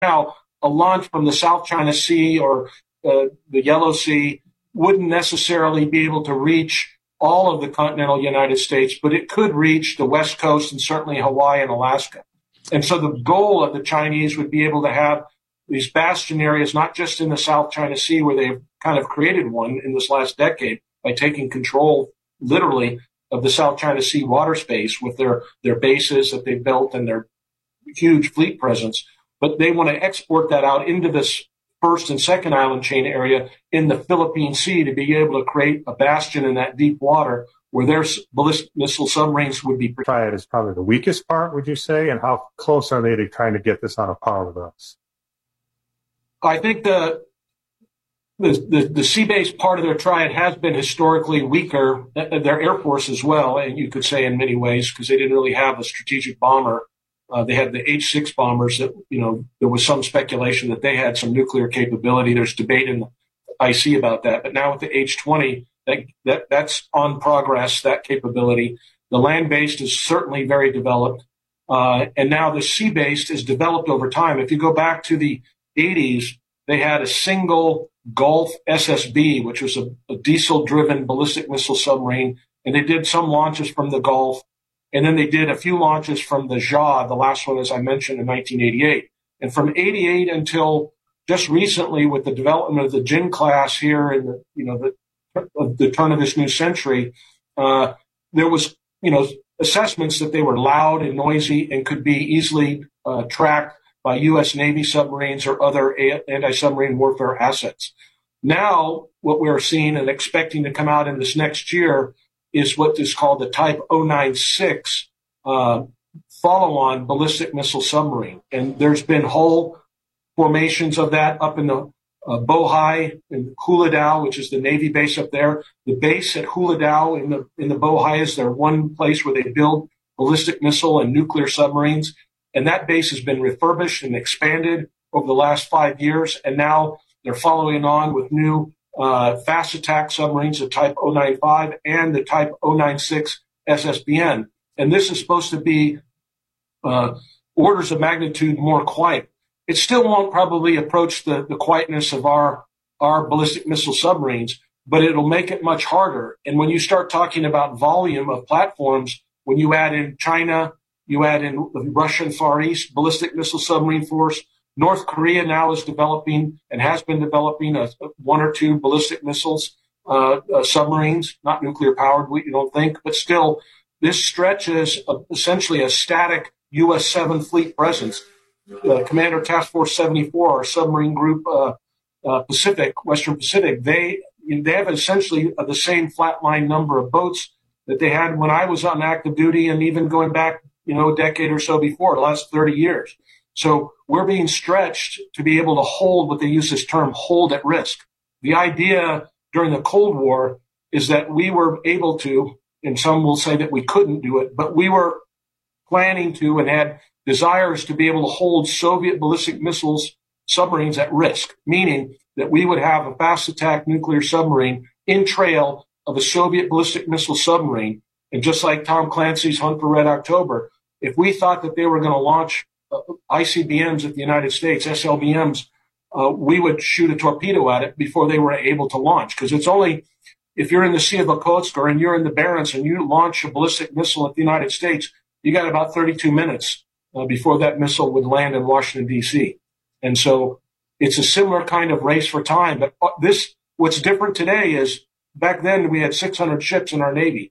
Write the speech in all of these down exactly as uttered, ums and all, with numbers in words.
now, a launch from the South China Sea or uh, the Yellow Sea wouldn't necessarily be able to reach all of the continental United States, but it could reach the West Coast and certainly Hawaii and Alaska. And so the goal of the Chinese would be able to have these bastion areas, not just in the South China Sea, where they've kind of created one in this last decade by taking control, literally, of the South China Sea water space with their, their bases that they've built and their huge fleet presence. But they want to export that out into this first and second island chain area in the Philippine Sea to be able to create a bastion in that deep water where their ballistic missile submarines would be. Try it is probably the weakest part, would you say? And how close are they to trying to get this on a par with us? I think the the, the, the sea-based part of their triad has been historically weaker, their Air Force as well, and you could say in many ways, because they didn't really have a strategic bomber. Uh, they had the H six bombers that, you know, there was some speculation that they had some nuclear capability. There's debate in the I C about that. But now with the H twenty, that, that that's on progress, that capability. The land-based is certainly very developed. Uh, and now the sea-based is developed over time. If you go back to the eighties, they had a single Gulf S S B, which was a, a diesel-driven ballistic missile submarine. And they did some launches from the Gulf. And then they did a few launches from the Jade, the last one, as I mentioned, in nineteen eighty-eight. And from eighty-eight until just recently, with the development of the Jin class here in the, you know, the, the turn of this new century, uh, there was, you know, assessments that they were loud and noisy and could be easily uh, tracked by U S Navy submarines or other anti-submarine warfare assets. Now, what we're seeing and expecting to come out in this next year is what is called the Type oh nine six uh, follow-on ballistic missile submarine. And there's been whole formations of that up in the uh, Bohai and Hula Dao, which is the Navy base up there. The base at Hula Dao in the in the Bohai is their one place where they build ballistic missile and nuclear submarines. And that base has been refurbished and expanded over the last five years. And now they're following on with new Uh, fast attack submarines, the Type oh nine five and the Type oh nine six S S B N. And this is supposed to be uh, orders of magnitude more quiet. It still won't probably approach the, the quietness of our, our ballistic missile submarines, but it'll make it much harder. And when you start talking about volume of platforms, when you add in China, you add in the Russian Far East ballistic missile submarine force, North Korea now is developing and has been developing a, one or two ballistic missiles, uh, uh, submarines, not nuclear powered, we don't think, but still, this stretches a, essentially a static U S seven fleet presence. Uh, Commander Task Force seventy-four, our submarine group, uh, uh, Pacific, Western Pacific, they they have essentially the same flatline number of boats that they had when I was on active duty, and even going back, you know, a decade or so before, the last thirty years. So we're being stretched to be able to hold what they use this term, hold at risk. The idea during the Cold War is that we were able to, and some will say that we couldn't do it, but we were planning to and had desires to be able to hold Soviet ballistic missiles submarines at risk, meaning that we would have a fast attack nuclear submarine in trail of a Soviet ballistic missile submarine. And just like Tom Clancy's Hunt for Red October, if we thought that they were going to launch Uh, I C B Ms at the United States, S L B Ms, uh, we would shoot a torpedo at it before they were able to launch. Because it's only if you're in the Sea of Okhotsk or and you're in the Barents and you launch a ballistic missile at the United States, you got about thirty-two minutes uh, before that missile would land in Washington, D C. And so it's a similar kind of race for time. But this, what's different today is back then we had six hundred ships in our Navy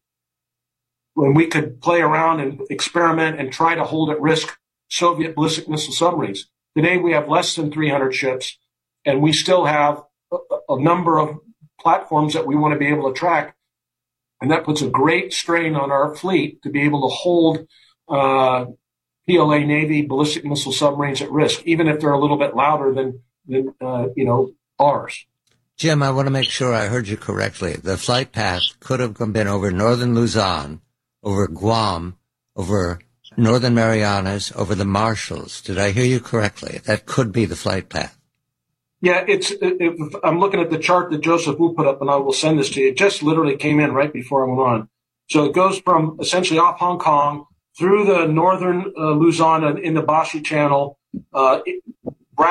when we could play around and experiment and try to hold at risk Soviet ballistic missile submarines. Today we have less than three hundred ships, and we still have a, a number of platforms that we want to be able to track. And that puts a great strain on our fleet to be able to hold uh, P L A Navy ballistic missile submarines at risk, even if they're a little bit louder than, than uh, you know, ours. Jim, I want to make sure I heard you correctly. The flight path could have been over northern Luzon, over Guam, over Northern Marianas, over the Marshalls. Did I hear you correctly? That could be the flight path. Yeah, it's. It, it, I'm looking at the chart that Joseph Wu put up, and I will send this to you. It just literally came in right before I went on. So it goes from essentially off Hong Kong through the northern uh, Luzon in the Bashi Channel, uh,